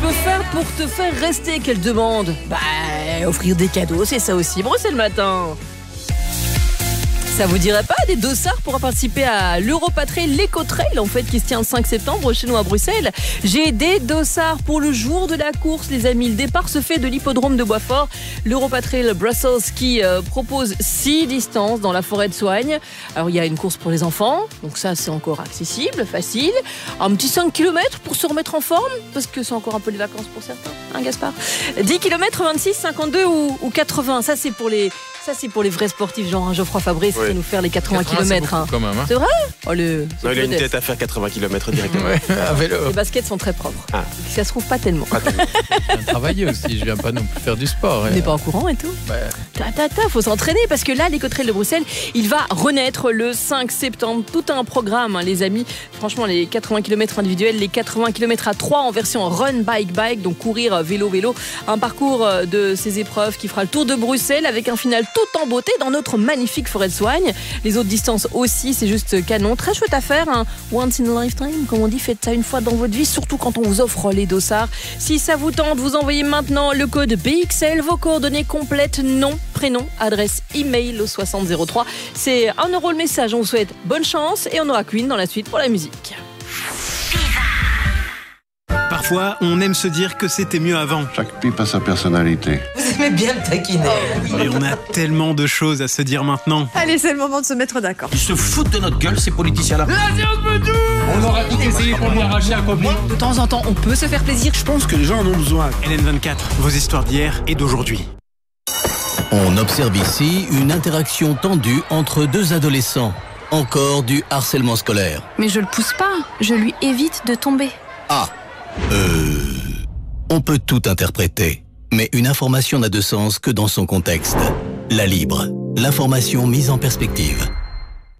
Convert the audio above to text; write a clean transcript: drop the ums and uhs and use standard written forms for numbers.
peux faire pour te faire rester? Quelle demande? Bah, offrir des cadeaux, c'est ça aussi. Bruxelles Matin. Ça vous dirait pas des dossards pour participer à l'Europatrail, l'Ecotrail en fait qui se tient le 5 septembre chez nous à Bruxelles? J'ai des dossards pour le jour de la course les amis. Le départ se fait de l'hippodrome de Boisfort. L'Europatrail Brussels qui propose 6 distances dans la forêt de Soigne. Alors il y a une course pour les enfants, donc ça c'est encore accessible, facile. Un petit 5 km pour se remettre en forme, parce que c'est encore un peu les vacances pour certains, hein Gaspard? 10 km, 26, 52 ou 80, ça c'est pour les vrais sportifs, genre Geoffroy Fabrice qui va nous faire les 80 km. C'est quand même. C'est vrai? Il a une tête à faire 80 km directement. À vélo. Les baskets sont très propres. Ah. Ça se trouve pas tellement. Je viens travailler aussi, je viens pas non plus faire du sport. On n'est pas au courant et tout. Faut s'entraîner parce que là, l'Ecotrail de Bruxelles, il va renaître le 5 septembre. Tout un programme, hein, les amis. Franchement, les 80 km individuels, les 80 km à 3 en version run, bike, donc courir, vélo. Un parcours de ces épreuves qui fera le tour de Bruxelles avec un final tout en beauté dans notre magnifique forêt de Soigne. Les autres distances aussi, c'est juste canon. Très chouette à faire, hein. Once in a lifetime, comme on dit, faites ça une fois dans votre vie, surtout quand on vous offre les dossards. Si ça vous tente, vous envoyez maintenant le code BXL, vos coordonnées complètes, nom, prénom, adresse, email au 6003. C'est 1 € le message, on vous souhaite bonne chance et on aura Queen dans la suite pour la musique. Parfois, on aime se dire que c'était mieux avant. Chaque pipe a sa personnalité. Vous aimez bien me taquiner. Mais on a tellement de choses à se dire maintenant. Allez, c'est le moment de se mettre d'accord. Ils se foutent de notre gueule, ces politiciens-là. On aura tout essayé pour lui arracher un copie. De temps en temps, on peut se faire plaisir. Je pense que les gens en ont besoin. LN24, vos histoires d'hier et d'aujourd'hui. On observe ici une interaction tendue entre 2 adolescents. Encore du harcèlement scolaire. Mais je le pousse pas, je lui évite de tomber. Ah, on peut tout interpréter, mais une information n'a de sens que dans son contexte. La Libre, l'information mise en perspective.